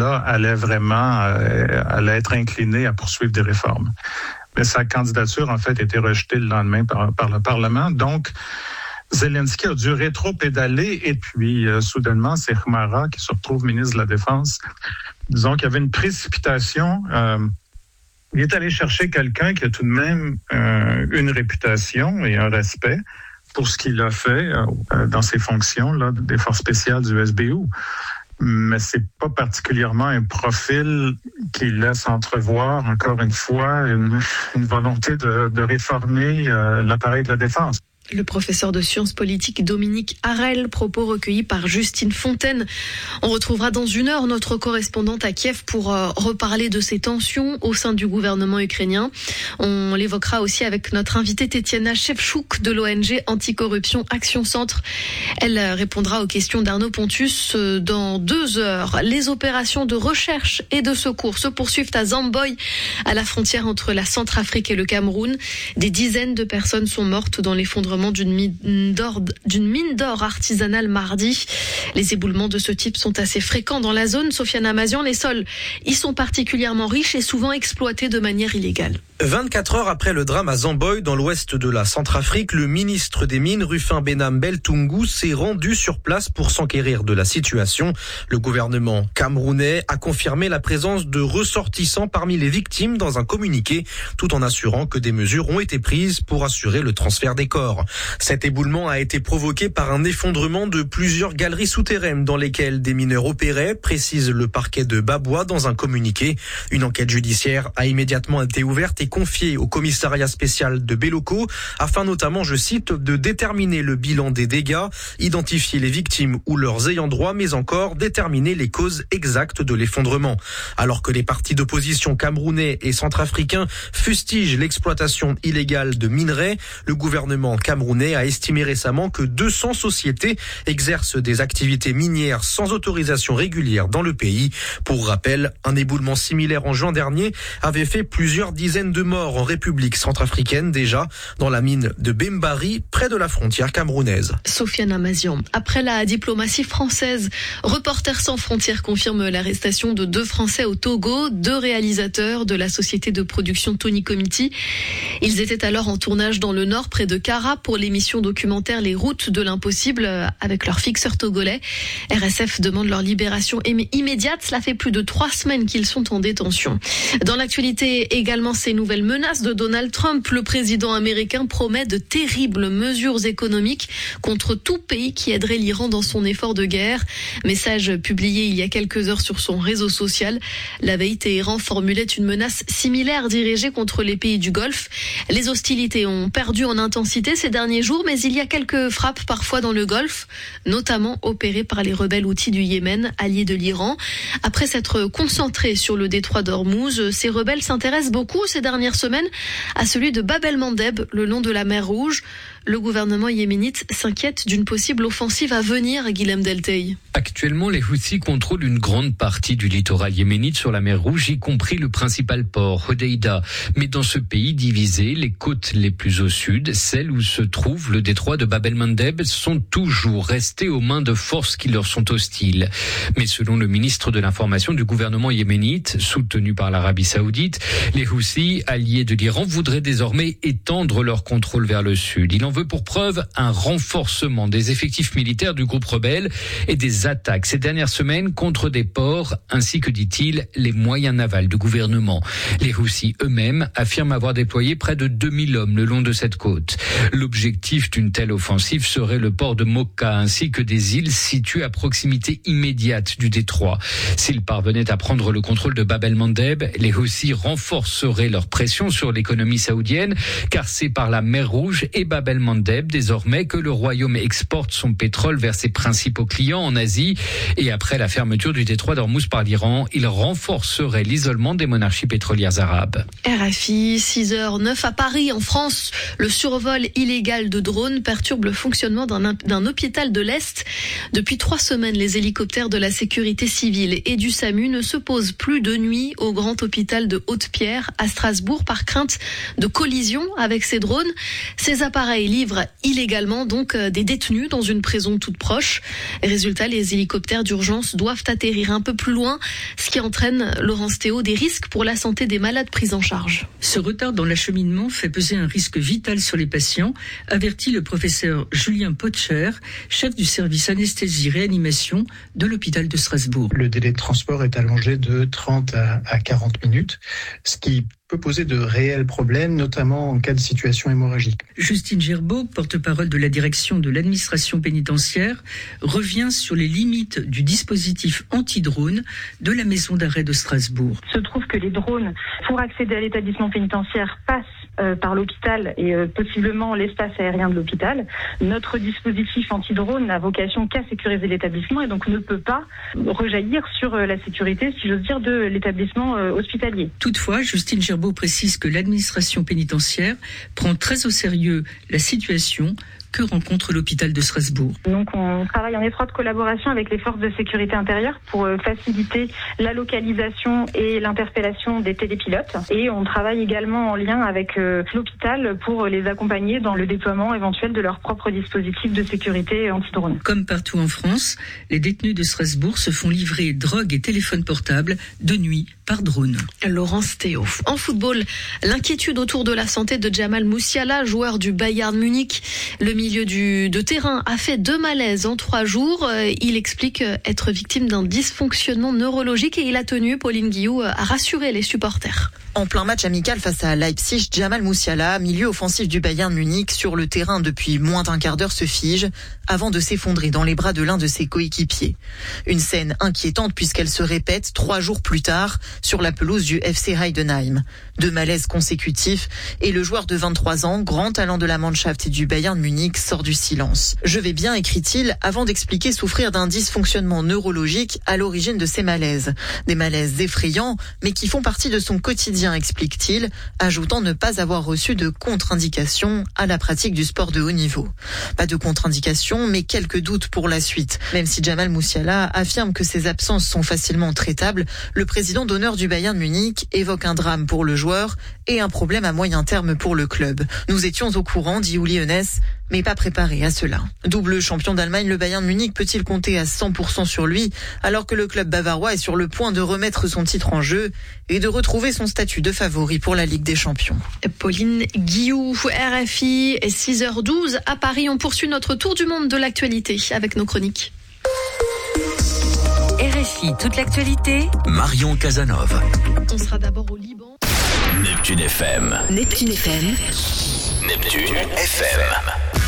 là allait être incliné à poursuivre des réformes. Mais sa candidature, en fait, a été rejetée le lendemain par le Parlement. Donc, Zelensky a dû rétro-pédaler et puis, soudainement, c'est Khmara qui se retrouve ministre de la Défense. Disons qu'il y avait une précipitation. Il est allé chercher quelqu'un qui a tout de même une réputation et un respect pour ce qu'il a fait dans ses fonctions là, des forces spéciales du SBU. Mais c'est pas particulièrement un profil qui laisse entrevoir, encore une fois, une volonté de réformer l'appareil de la défense. Le professeur de sciences politiques Dominique Harel, propos recueillis par Justine Fontaine. On retrouvera dans une heure notre correspondante à Kiev pour reparler de ces tensions au sein du gouvernement ukrainien. On l'évoquera aussi avec notre invitée Tetiana Shevchuk de l'ONG Anticorruption Action Centre. Elle répondra aux questions d'Arnaud Pontus dans 2 heures. Les opérations de recherche et de secours se poursuivent à Zamboy, à la frontière entre la Centrafrique et le Cameroun. Des dizaines de personnes sont mortes dans l'effondrement d'une mine d'or artisanale mardi. Les éboulements de ce type sont assez fréquents dans la zone. Sofiane Amazian, les sols y sont particulièrement riches et souvent exploités de manière illégale. 24 heures après le drame à Zamboy, dans l'ouest de la Centrafrique, le ministre des Mines, Rufin Benam Beltungu, s'est rendu sur place pour s'enquérir de la situation. Le gouvernement camerounais a confirmé la présence de ressortissants parmi les victimes dans un communiqué, tout en assurant que des mesures ont été prises pour assurer le transfert des corps. Cet éboulement a été provoqué par un effondrement de plusieurs galeries souterraines dans lesquelles des mineurs opéraient, précise le parquet de Babouas dans un communiqué. Une enquête judiciaire a immédiatement été ouverte et confiée au commissariat spécial de Béloko afin notamment, je cite, de déterminer le bilan des dégâts, identifier les victimes ou leurs ayants droit, mais encore déterminer les causes exactes de l'effondrement. Alors que les partis d'opposition camerounais et centrafricains fustigent l'exploitation illégale de minerais, le gouvernement camerounais a estimé récemment que 200 sociétés exercent des activités minières sans autorisation régulière dans le pays. Pour rappel, un éboulement similaire en juin dernier avait fait plusieurs dizaines de morts en République centrafricaine déjà, dans la mine de Bembari, près de la frontière camerounaise. Sofiane Amazian. Après la diplomatie française, Reporters sans frontières confirme l'arrestation de 2 Français au Togo, 2 réalisateurs de la société de production Tony Comity. Ils étaient alors en tournage dans le nord, près de Kara, pour l'émission documentaire Les Routes de l'Impossible avec leur fixeur togolais. RSF demande leur libération immédiate. Cela fait plus de 3 semaines qu'ils sont en détention. Dans l'actualité également, ces nouvelles menaces de Donald Trump. Le président américain promet de terribles mesures économiques contre tout pays qui aiderait l'Iran dans son effort de guerre. Message publié il y a quelques heures sur son réseau social. La veille, Téhéran formulait une menace similaire dirigée contre les pays du Golfe. Les hostilités ont perdu en intensité ces derniers jours, mais il y a quelques frappes parfois dans le Golfe, notamment opérées par les rebelles houthis du Yémen, alliés de l'Iran. Après s'être concentrés sur le détroit d'Ormuz, ces rebelles s'intéressent beaucoup ces dernières semaines à celui de Bab el-Mandeb, le long de la mer Rouge. Le gouvernement yéménite s'inquiète d'une possible offensive à venir, Guilhem Delteil. Actuellement, les Houthis contrôlent une grande partie du littoral yéménite sur la mer Rouge, y compris le principal port, Hodeïda. Mais dans ce pays divisé, les côtes les plus au sud, celles où se trouve le détroit de Bab el-Mandeb, sont toujours restées aux mains de forces qui leur sont hostiles. Mais selon le ministre de l'Information du gouvernement yéménite, soutenu par l'Arabie Saoudite, les Houthis, alliés de l'Iran, voudraient désormais étendre leur contrôle vers le sud. Il en veut pour preuve un renforcement des effectifs militaires du groupe rebelle et des attaques ces dernières semaines contre des ports ainsi que, dit-il, les moyens navals du gouvernement. Les Houthis eux-mêmes affirment avoir déployé près de 2000 hommes le long de cette côte. L'objectif d'une telle offensive serait le port de Mocha ainsi que des îles situées à proximité immédiate du détroit. S'ils parvenaient à prendre le contrôle de Bab el-Mandeb, les Houthis renforceraient leur pression sur l'économie saoudienne, car c'est par la mer Rouge et Bab el-Mandeb désormais que le royaume exporte son pétrole vers ses principaux clients en Asie. Et après la fermeture du détroit d'Ormuz par l'Iran, il renforcerait l'isolement des monarchies pétrolières arabes. RFI, 6h09 à Paris, en France. Le survol illégal de drones perturbe le fonctionnement d'un hôpital de l'Est. Depuis 3 semaines, les hélicoptères de la sécurité civile et du SAMU ne se posent plus de nuit au grand hôpital de Haute-Pierre à Strasbourg par crainte de collision avec ces drones. Ces appareils livrent illégalement donc des détenus dans une prison toute proche. Résultat, les hélicoptères d'urgence doivent atterrir un peu plus loin, ce qui entraîne, Laurence Théo, des risques pour la santé des malades pris en charge. Ce retard dans l'acheminement fait peser un risque vital sur les patients, avertit le professeur Julien Potcher, chef du service anesthésie-réanimation de l'hôpital de Strasbourg. Le délai de transport est allongé de 30 à 40 minutes, ce qui peut poser de réels problèmes, notamment en cas de situation hémorragique. Justine Gerbeau, porte-parole de la direction de l'administration pénitentiaire, revient sur les limites du dispositif anti-drone de la maison d'arrêt de Strasbourg. Il se trouve que les drones, pour accéder à l'établissement pénitentiaire, passent par l'hôpital et possiblement l'espace aérien de l'hôpital. Notre dispositif anti-drone n'a vocation qu'à sécuriser l'établissement et donc ne peut pas rejaillir sur la sécurité, si j'ose dire, de l'établissement hospitalier. Toutefois, Justine Gerbeau précise que l'administration pénitentiaire prend très au sérieux la situation que rencontre l'hôpital de Strasbourg. Donc on travaille en étroite collaboration avec les forces de sécurité intérieure pour faciliter la localisation et l'interpellation des télépilotes. Et on travaille également en lien avec l'hôpital pour les accompagner dans le déploiement éventuel de leur propre dispositif de sécurité anti-drone. Comme partout en France, les détenus de Strasbourg se font livrer drogue et téléphone portable de nuit par drone. Laurence Théo. En football, l'inquiétude autour de la santé de Jamal Musiala, joueur du Bayern Munich. Le milieu de terrain a fait 2 malaises en 3 jours. Il explique être victime d'un dysfonctionnement neurologique et il a tenu, Pauline Guillou, à rassurer les supporters. En plein match amical face à Leipzig, Jamal Musiala, milieu offensif du Bayern Munich, sur le terrain depuis moins d'1 quart d'heure, se fige avant de s'effondrer dans les bras de l'un de ses coéquipiers. Une scène inquiétante puisqu'elle se répète 3 jours plus tard sur la pelouse du FC Heidenheim. 2 malaises consécutifs et le joueur de 23 ans, grand talent de la Mannschaft et du Bayern Munich, sort du silence. « Je vais bien », écrit-il, avant d'expliquer souffrir d'un dysfonctionnement neurologique à l'origine de ces malaises. Des malaises effrayants, mais qui font partie de son quotidien, explique-t-il, ajoutant ne pas avoir reçu de contre-indication à la pratique du sport de haut niveau. Pas de contre-indication, mais quelques doutes pour la suite. Même si Jamal Musiala affirme que ses absences sont facilement traitables, le président d'honneur du Bayern Munich évoque un drame pour le joueur et un problème à moyen terme pour le club. Nous étions au courant, dit Uli Hoeneß, mais pas préparé à cela. Double champion d'Allemagne, le Bayern Munich peut-il compter à 100% sur lui, alors que le club bavarois est sur le point de remettre son titre en jeu et de retrouver son statut de favori pour la Ligue des Champions. Pauline Guillou, RFI, 6h12 à Paris. On poursuit notre tour du monde de l'actualité avec nos chroniques. RFI, toute l'actualité. Marion Casanov. On sera d'abord au Liban. Neptune FM. Neptune FM. Neptune FM.